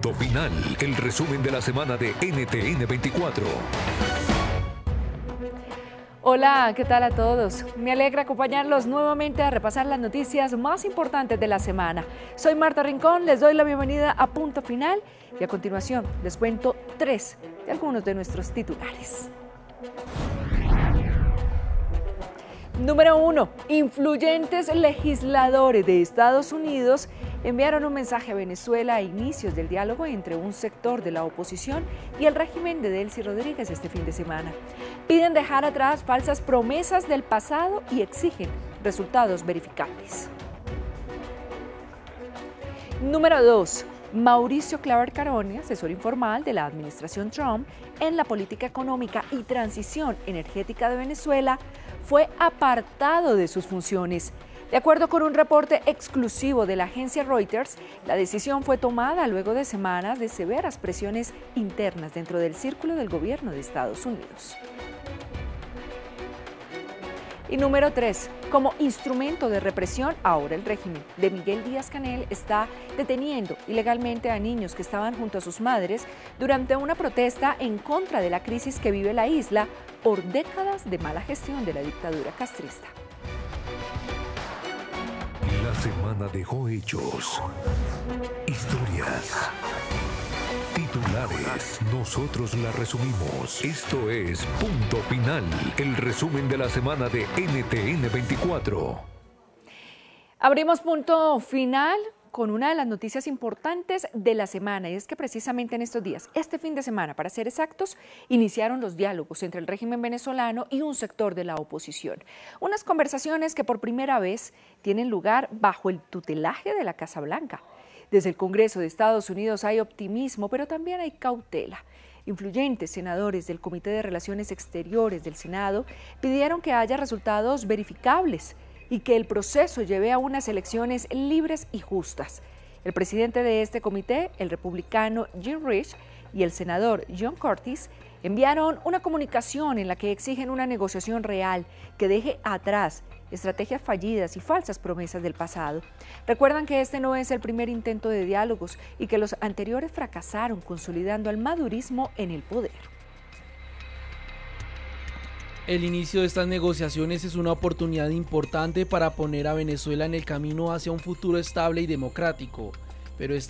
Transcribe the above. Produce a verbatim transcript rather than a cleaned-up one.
Punto Final, el resumen de la semana de N T N veinticuatro. Hola, ¿qué tal a todos? Me alegra acompañarlos nuevamente a repasar las noticias más importantes de la semana. Soy Marta Rincón, les doy la bienvenida a Punto Final y a continuación les cuento tres de algunos de nuestros titulares. Número uno. Influyentes legisladores de Estados Unidos enviaron un mensaje a Venezuela a inicios del diálogo entre un sector de la oposición y el régimen de Delcy Rodríguez este fin de semana. Piden dejar atrás falsas promesas del pasado y exigen resultados verificables. Número dos. Mauricio Claver Caroni, asesor informal de la administración Trump en la política económica y transición energética de Venezuela, fue apartado de sus funciones. De acuerdo con un reporte exclusivo de la agencia Reuters, la decisión fue tomada luego de semanas de severas presiones internas dentro del círculo del gobierno de Estados Unidos. Y número tres. Como instrumento de represión, ahora el régimen de Miguel Díaz-Canel está deteniendo ilegalmente a niños que estaban junto a sus madres durante una protesta en contra de la crisis que vive la isla por décadas de mala gestión de la dictadura castrista. La semana dejó hechos, historias, titulares. Nosotros la resumimos. Esto es Punto Final, el resumen de la semana de N T N veinticuatro. Abrimos Punto Final con una de las noticias importantes de la semana, y es que precisamente en estos días, este fin de semana, para ser exactos, iniciaron los diálogos entre el régimen venezolano y un sector de la oposición. Unas conversaciones que por primera vez tienen lugar bajo el tutelaje de la Casa Blanca. Desde el Congreso de Estados Unidos hay optimismo, pero también hay cautela. Influyentes senadores del Comité de Relaciones Exteriores del Senado pidieron que haya resultados verificables y que el proceso lleve a unas elecciones libres y justas. El presidente de este comité, el republicano Jim Risch, y el senador John Cortis enviaron una comunicación en la que exigen una negociación real que deje atrás estrategias fallidas y falsas promesas del pasado. Recuerdan que este no es el primer intento de diálogos y que los anteriores fracasaron, consolidando al madurismo en el poder. El inicio de estas negociaciones es una oportunidad importante para poner a Venezuela en el camino hacia un futuro estable y democrático, pero esta